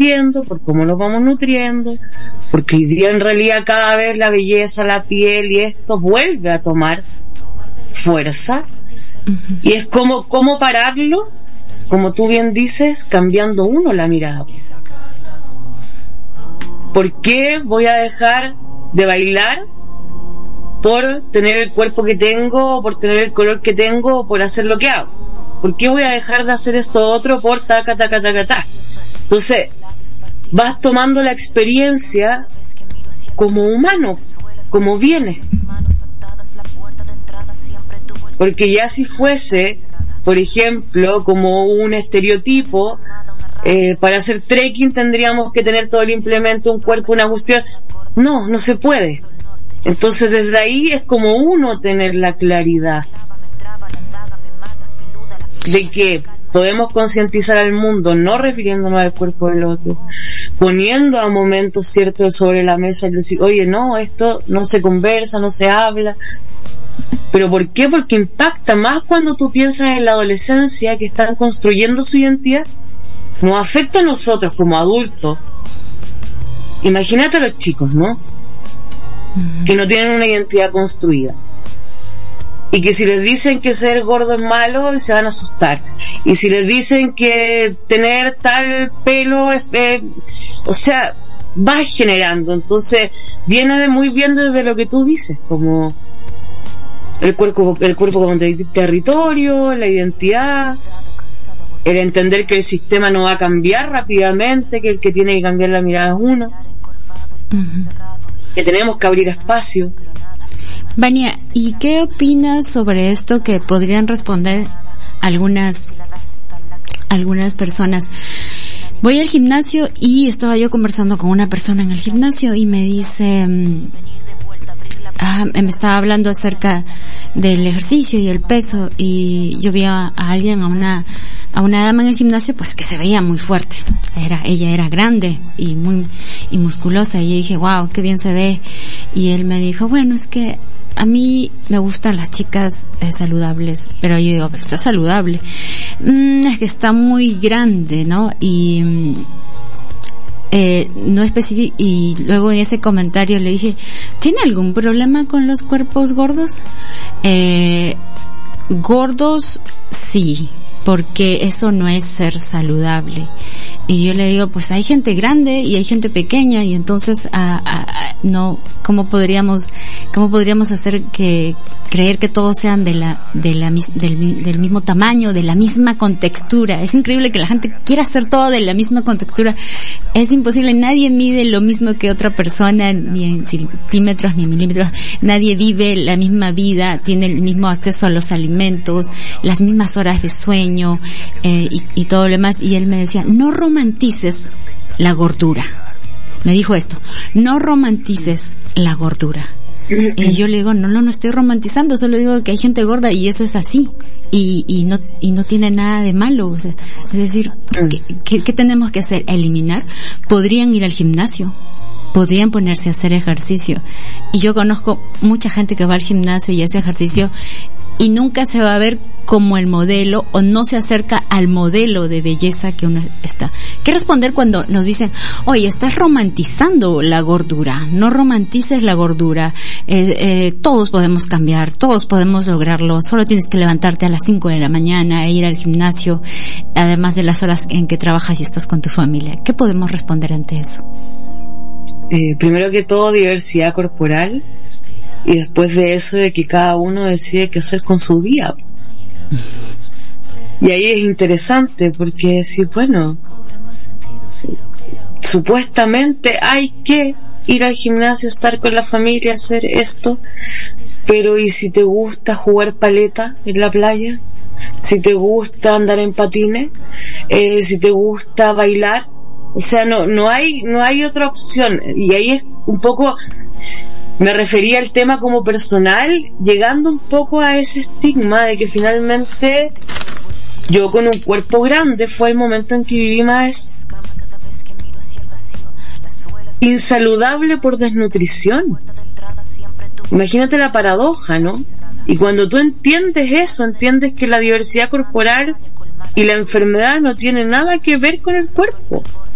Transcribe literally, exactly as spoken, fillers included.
viendo, por cómo nos vamos nutriendo, porque hoy día en realidad cada vez la belleza, la piel y esto vuelve a tomar fuerza. Uh-huh. Y es como, cómo pararlo, como tú bien dices, cambiando uno la mirada. ¿Por qué voy a dejar de bailar por tener el cuerpo que tengo, o por tener el color que tengo, o por hacer lo que hago? ¿Por qué voy a dejar de hacer esto otro por taca, taca, taca, taca? Entonces, vas tomando la experiencia como humano, como viene. Porque ya si fuese, por ejemplo, como un estereotipo, eh, para hacer trekking tendríamos que tener todo el implemento, un cuerpo, una cuestión. No, no se puede. Entonces desde ahí es como uno tener la claridad de que podemos concientizar al mundo, no refiriéndonos al cuerpo del otro, poniendo a momentos ciertos sobre la mesa y decir, oye, no, esto no se conversa, no se habla. ¿Pero por qué? Porque impacta más cuando tú piensas en la adolescencia, que están construyendo su identidad. Nos afecta a nosotros como adultos. Imagínate a los chicos, ¿no? Uh-huh. Que no tienen una identidad construida. Y que si les dicen que ser gordo es malo, se van a asustar. Y si les dicen que tener tal pelo es... Eh, o sea, vas generando. Entonces, viene de muy bien desde lo que tú dices, como el cuerpo, el cuerpo como territorio, la identidad, el entender que el sistema no va a cambiar rápidamente, que el que tiene que cambiar la mirada es uno. Uh-huh. Que tenemos que abrir espacio. Vania, ¿y qué opinas sobre esto que podrían responder algunas algunas personas? Voy al gimnasio y estaba yo conversando con una persona en el gimnasio y me dice, ah, me estaba hablando acerca del ejercicio y el peso, y yo vi a, a alguien, a una a una dama en el gimnasio, pues que se veía muy fuerte. Era, ella era grande y muy y musculosa, y yo dije, wow, qué bien se ve. Y él me dijo, bueno, es que a mí me gustan las chicas eh, saludables, pero yo digo, está saludable. Mm, es que está muy grande, ¿no? Y eh, no especifico. Y luego en ese comentario le dije, ¿tiene algún problema con los cuerpos gordos? Eh, gordos, sí, porque eso no es ser saludable. Y yo le digo, pues hay gente grande y hay gente pequeña, y entonces a, a, a, no, ¿cómo podríamos cómo podríamos hacer que creer que todos sean de la de la del, del mismo tamaño, de la misma contextura? Es increíble que la gente quiera hacer todo de la misma contextura. Es imposible, nadie mide lo mismo que otra persona, ni en centímetros ni en milímetros. Nadie vive la misma vida, tiene el mismo acceso a los alimentos, las mismas horas de sueño, eh, y, y todo lo demás. Y él me decía, no romantices la gordura. Me dijo esto, no romantices la gordura. Y yo le digo, no, no, no estoy romantizando, solo digo que hay gente gorda y eso es así, y, y no, y no tiene nada de malo. O sea, es decir, ¿qué, qué, qué tenemos que hacer? Eliminar. Podrían ir al gimnasio, podrían ponerse a hacer ejercicio. Y yo conozco mucha gente que va al gimnasio y hace ejercicio y nunca se va a ver como el modelo, o no se acerca al modelo de belleza que uno está. ¿Qué responder cuando nos dicen, oye, estás romantizando la gordura? No romantices la gordura. Eh, eh, todos podemos cambiar, todos podemos lograrlo. Solo tienes que levantarte a las cinco de la mañana e ir al gimnasio, además de las horas en que trabajas y estás con tu familia. ¿Qué podemos responder ante eso? Eh, primero que todo, diversidad corporal, y después de eso, de que cada uno decide qué hacer con su día. Y ahí es interesante, porque decir, bueno, supuestamente hay que ir al gimnasio, estar con la familia, hacer esto, pero ¿y si te gusta jugar paleta en la playa? ¿Si te gusta andar en patines? Eh, ¿si te gusta bailar? O sea, no, no hay, no hay otra opción. Y ahí es un poco, me refería al tema como personal, llegando un poco a ese estigma de que finalmente yo con un cuerpo grande fue el momento en que viví más insaludable por desnutrición. Imagínate la paradoja, ¿no? Y cuando tú entiendes eso, entiendes que la diversidad corporal y la enfermedad no tienen nada que ver con el cuerpo.